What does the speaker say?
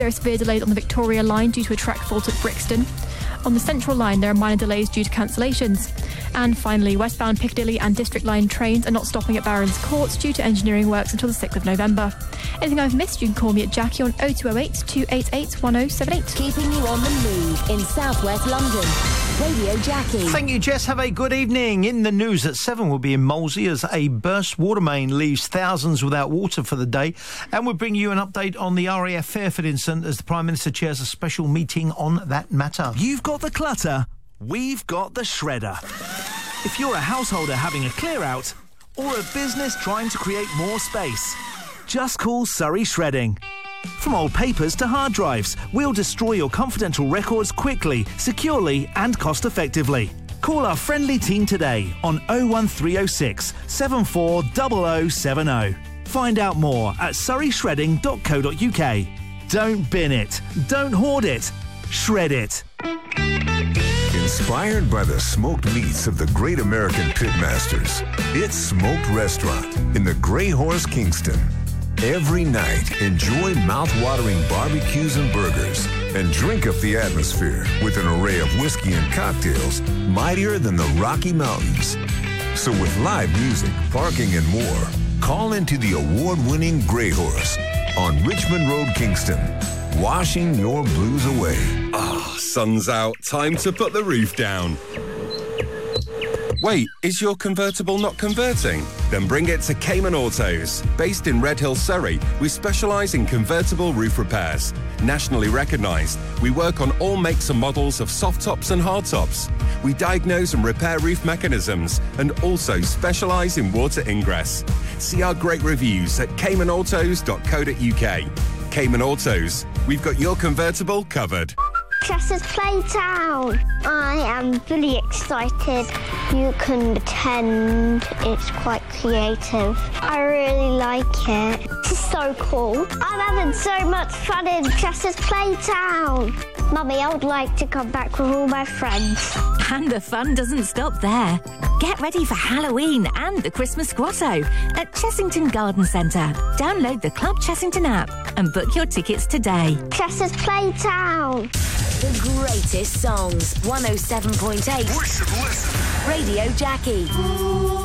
There are severe delays on the Victoria line due to a track fault at Brixton. On the Central line, there are minor delays due to cancellations. And finally, westbound Piccadilly and District Line trains are not stopping at Barons Court due to engineering works until the 6th of November. Anything I've missed, you can call me at Jackie on 0208 288 1078. Keeping you on the move in South West London. Radio Jackie. Thank you, Jess. Have a good evening. In the news at 7, we'll be in Molesey as a burst water main leaves thousands without water for the day. And we'll bring you an update on the RAF Fairford incident as the Prime Minister chairs a special meeting on that matter. You've got the clutter, we've got the shredder. If you're a householder having a clear out or a business trying to create more space, just call Surrey Shredding. From old papers to hard drives, we'll destroy your confidential records quickly, securely and cost-effectively. Call our friendly team today on 01306 740070. Find out more at surreyshredding.co.uk. Don't bin it, don't hoard it, shred it. Inspired by the smoked meats of the great American pitmasters, it's Smoked Restaurant in the Grey Horse, Kingston. Every night, enjoy mouth-watering barbecues and burgers and drink up the atmosphere with an array of whiskey and cocktails mightier than the Rocky Mountains. So with live music, parking, and more, call into the award-winning Grey Horse on Richmond Road, Kingston, washing your blues away. Sun's out. Time to put the roof down. Wait, is your convertible not converting? Then bring it to Cayman Autos. Based in Redhill, Surrey, we specialise in convertible roof repairs. Nationally recognised, we work on all makes and models of soft tops and hard tops. We diagnose and repair roof mechanisms and also specialise in water ingress. See our great reviews at caymanautos.co.uk. Cayman Autos, we've got your convertible covered. Chester's Playtown. I am really excited. You can pretend it's quite creative. I really like it. This is so cool. I'm having so much fun in Chester's Playtown. Mummy, I would like to come back with all my friends. And the fun doesn't stop there. Get ready for Halloween and the Christmas Grotto at Chessington Garden Centre. Download the Club Chessington app and book your tickets today. Chester's Playtown. The greatest songs. 107.8. Listen. Radio Jackie.